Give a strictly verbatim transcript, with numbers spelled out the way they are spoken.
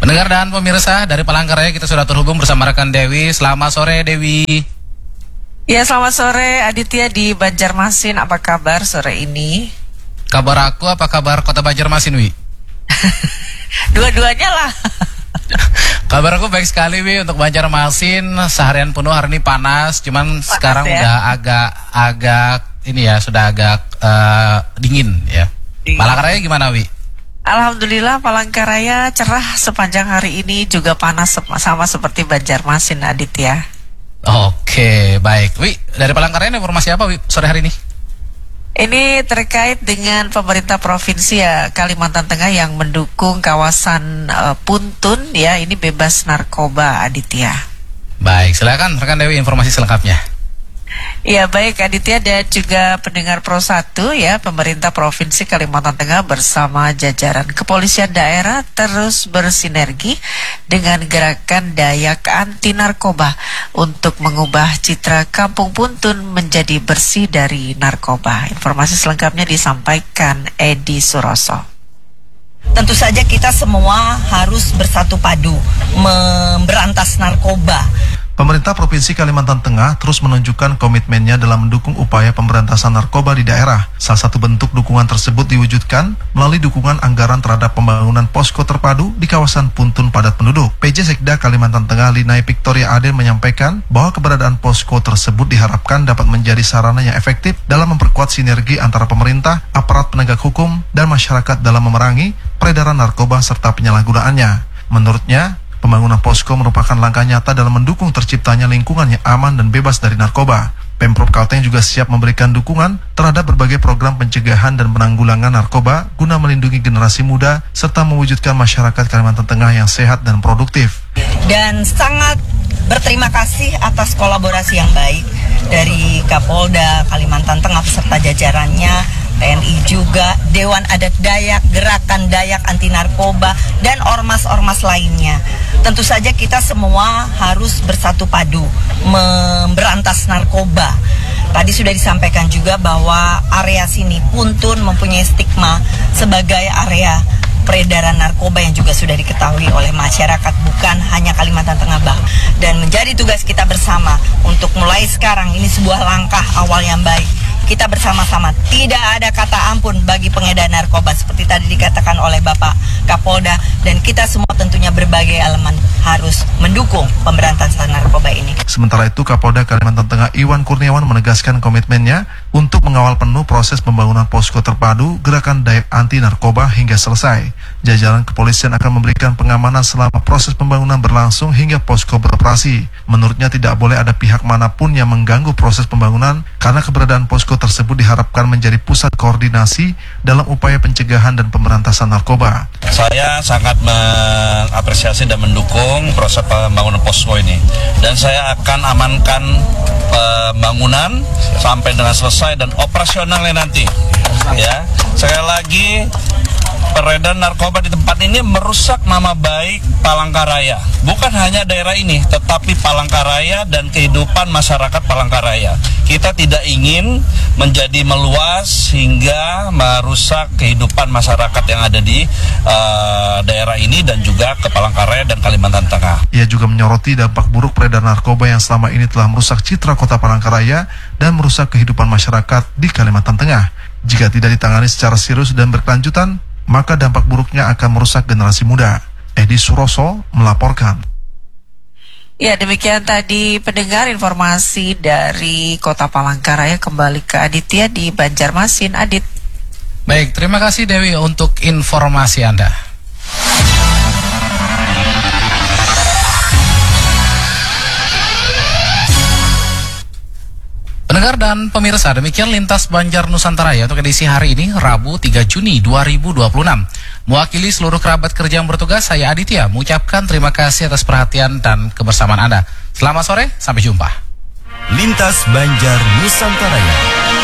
Pendengar dan pemirsa dari Palangkaraya, kita sudah terhubung bersama rekan Dewi. Selamat sore, Dewi. Ya, selamat sore Aditya di Banjarmasin. Apa kabar sore ini? Kabar aku, apa kabar kota Banjarmasin, Wi? Dua-duanya lah. Kabar aku baik sekali, Wi, untuk Banjarmasin. Seharian penuh hari ini panas, cuman panas, sekarang ya? Udah agak agak ini ya, sudah agak uh, dingin ya. Dingin. Palangkaraya gimana, Wi? Alhamdulillah Palangkaraya cerah sepanjang hari ini, juga panas sama seperti Banjarmasin, Aditya. Oke, baik. Wi, dari Palangkaraya informasi apa, Wi, sore hari ini? Ini terkait dengan pemerintah provinsi ya Kalimantan Tengah yang mendukung kawasan uh, Puntun ya, ini bebas narkoba, Aditya. Baik, silakan rekan Dewi informasi selengkapnya. Ya, baik Aditya dan juga pendengar Pro satu ya, pemerintah Provinsi Kalimantan Tengah bersama jajaran kepolisian daerah terus bersinergi dengan gerakan Dayak Anti Narkoba untuk mengubah citra Kampung Puntun menjadi bersih dari narkoba. Informasi selengkapnya disampaikan Edi Suroso. Tentu saja kita semua harus bersatu padu memberantas narkoba. Pemerintah Provinsi Kalimantan Tengah terus menunjukkan komitmennya dalam mendukung upaya pemberantasan narkoba di daerah. Salah satu bentuk dukungan tersebut diwujudkan melalui dukungan anggaran terhadap pembangunan posko terpadu di kawasan Puntun padat penduduk. P J Sekda Kalimantan Tengah Linai Victoria Aden menyampaikan bahwa keberadaan posko tersebut diharapkan dapat menjadi sarana yang efektif dalam memperkuat sinergi antara pemerintah, aparat penegak hukum, dan masyarakat dalam memerangi peredaran narkoba serta penyalahgunaannya. Menurutnya, pembangunan posko merupakan langkah nyata dalam mendukung terciptanya lingkungan yang aman dan bebas dari narkoba. Pemprov Kalteng juga siap memberikan dukungan terhadap berbagai program pencegahan dan penanggulangan narkoba guna melindungi generasi muda serta mewujudkan masyarakat Kalimantan Tengah yang sehat dan produktif. Dan sangat berterima kasih atas kolaborasi yang baik dari Kapolda Kalimantan Tengah beserta jajarannya, T N I juga, Dewan Adat Dayak, Gerakan Dayak Anti Narkoba, dan ormas-ormas lainnya. Tentu saja kita semua harus bersatu padu memberantas narkoba. Tadi sudah disampaikan juga bahwa area sini Puntun mempunyai stigma sebagai area peredaran narkoba yang juga sudah diketahui oleh masyarakat, bukan hanya Kalimantan Tengah, Bang. Dan menjadi tugas kita bersama untuk mulai sekarang, ini sebuah langkah awal yang baik. Kita bersama-sama, tidak ada kata ampun bagi pengedar narkoba seperti tadi dikatakan oleh Bapak Kapolda, dan kita semua tentunya berbagai elemen harus mendukung pemberantasan narkoba ini. Sementara itu, Kapolda Kalimantan Tengah Iwan Kurniawan menegaskan komitmennya untuk mengawal penuh proses pembangunan posko terpadu Gerakan Dayak Anti Narkoba hingga selesai. Jajaran kepolisian akan memberikan pengamanan selama proses pembangunan berlangsung hingga posko beroperasi. Menurutnya tidak boleh ada pihak manapun yang mengganggu proses pembangunan karena keberadaan posko tersebut diharapkan menjadi pusat koordinasi dalam upaya pencegahan dan pemberantasan narkoba. Saya sangat mengapresiasi dan mendukung proses pembangunan posko ini, dan saya akan amankan pembangunan sampai dengan selesai dan operasionalnya nanti. Ya, sekali lagi, peredaran narkoba di tempat ini merusak nama baik Palangkaraya. Bukan hanya daerah ini, tetapi Palangkaraya dan kehidupan masyarakat Palangkaraya. Kita tidak ingin menjadi meluas hingga merusak kehidupan masyarakat yang ada di uh, daerah ini dan juga ke Palangkaraya dan Kalimantan Tengah. Ia juga menyoroti dampak buruk peredaran narkoba yang selama ini telah merusak citra kota Palangkaraya dan merusak kehidupan masyarakat di Kalimantan Tengah. Jika tidak ditangani secara serius dan berkelanjutan, maka dampak buruknya akan merusak generasi muda. Edi Suroso melaporkan. Ya, demikian tadi pendengar informasi dari Kota Palangkaraya. Kembali ke Aditya di Banjarmasin. Adit. Baik, terima kasih Dewi untuk informasi Anda. Pendengar dan pemirsa, demikian Lintas Banjar Nusantara ya untuk edisi hari ini, Rabu tiga Juni dua ribu dua puluh enam. Mewakili seluruh kerabat kerja yang bertugas, saya Aditya mengucapkan terima kasih atas perhatian dan kebersamaan Anda. Selamat sore, sampai jumpa. Lintas Banjar Nusantara.